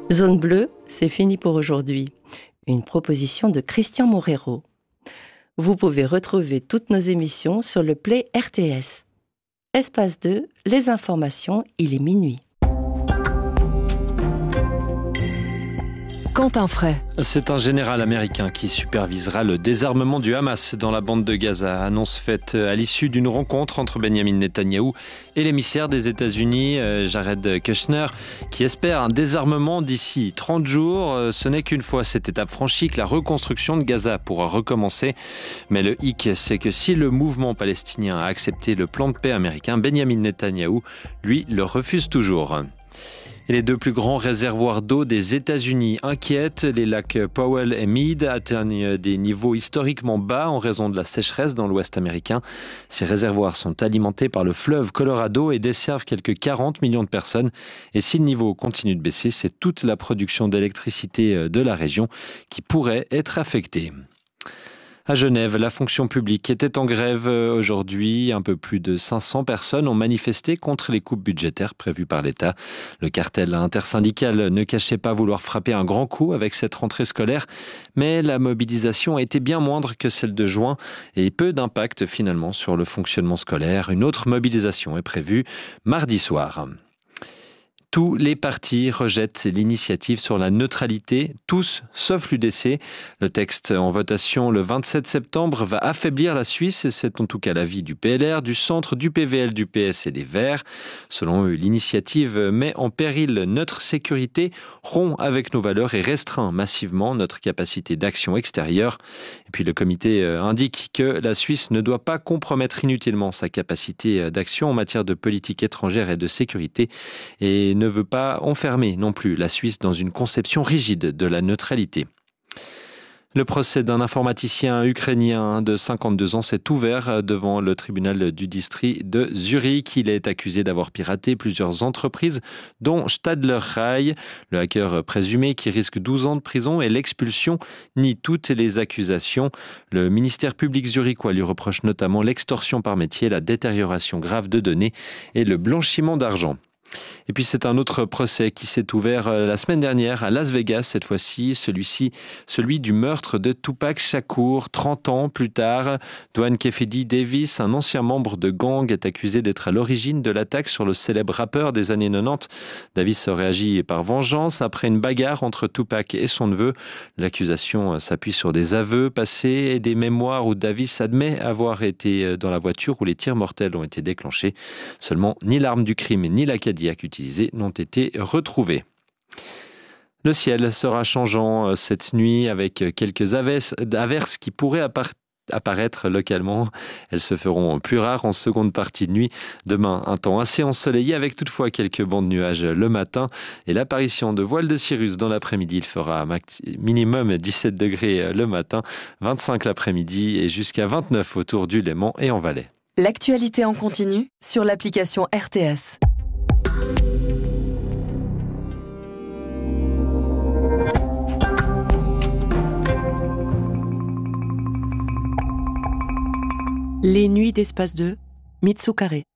Zone bleue, c'est fini pour aujourd'hui. Une proposition de Christian Morero. Vous pouvez retrouver toutes nos émissions sur le Play RTS. Espace 2, les informations, il est minuit. Quentin Fray. C'est un général américain qui supervisera le désarmement du Hamas dans la bande de Gaza. Annonce faite à l'issue d'une rencontre entre Benjamin Netanyahou et l'émissaire des États-Unis, Jared Kushner, qui espère un désarmement d'ici 30 jours. Ce n'est qu'une fois cette étape franchie que la reconstruction de Gaza pourra recommencer. Mais le hic, c'est que si le mouvement palestinien a accepté le plan de paix américain, Benjamin Netanyahou, lui, le refuse toujours. Et les deux plus grands réservoirs d'eau des États-Unis inquiètent. Les lacs Powell et Meade atteignent des niveaux historiquement bas en raison de la sécheresse dans l'ouest américain. Ces réservoirs sont alimentés par le fleuve Colorado et desservent quelques 40 millions de personnes. Et si le niveau continue de baisser, c'est toute la production d'électricité de la région qui pourrait être affectée. À Genève, la fonction publique était en grève aujourd'hui. Un peu plus de 500 personnes ont manifesté contre les coupes budgétaires prévues par l'État. Le cartel intersyndical ne cachait pas vouloir frapper un grand coup avec cette rentrée scolaire, mais la mobilisation a été bien moindre que celle de juin et peu d'impact finalement sur le fonctionnement scolaire. Une autre mobilisation est prévue mardi soir. Tous les partis rejettent l'initiative sur la neutralité, tous sauf l'UDC. Le texte en votation le 27 septembre va affaiblir la Suisse, et c'est en tout cas l'avis du PLR, du Centre, du PVL, du PS et des Verts. Selon eux, l'initiative met en péril notre sécurité, rompt avec nos valeurs et restreint massivement notre capacité d'action extérieure. Et puis le comité indique que la Suisse ne doit pas compromettre inutilement sa capacité d'action en matière de politique étrangère et de sécurité et ne veut pas enfermer non plus la Suisse dans une conception rigide de la neutralité. Le procès d'un informaticien ukrainien de 52 ans s'est ouvert devant le tribunal du district de Zurich. Il est accusé d'avoir piraté plusieurs entreprises, dont Stadler Rail. Le hacker présumé, qui risque 12 ans de prison et l'expulsion, nie toutes les accusations. Le ministère public zurichois lui reproche notamment l'extorsion par métier, la détérioration grave de données et le blanchiment d'argent. Et puis c'est un autre procès qui s'est ouvert la semaine dernière à Las Vegas, cette fois-ci, celui du meurtre de Tupac Shakur. 30 ans plus tard, Dwayne Kefedi Davis, un ancien membre de gang, est accusé d'être à l'origine de l'attaque sur le célèbre rappeur des années 90. Davis aurait agi par vengeance après une bagarre entre Tupac et son neveu. L'accusation s'appuie sur des aveux passés et des mémoires où Davis admet avoir été dans la voiture où les tirs mortels ont été déclenchés. Seulement, ni l'arme du crime ni la Cadillac utilisés n'ont été retrouvés. Le ciel sera changeant cette nuit avec quelques averses qui pourraient apparaître localement. Elles se feront plus rares en seconde partie de nuit. Demain, un temps assez ensoleillé avec toutefois quelques bancs de nuages le matin et l'apparition de voiles de cirrus dans l'après-midi. Il fera minimum 17 degrés le matin, 25 l'après-midi et jusqu'à 29 autour du Léman et en Valais. L'actualité en continu sur l'application RTS. Les nuits d'Espace 2, Mitsukare.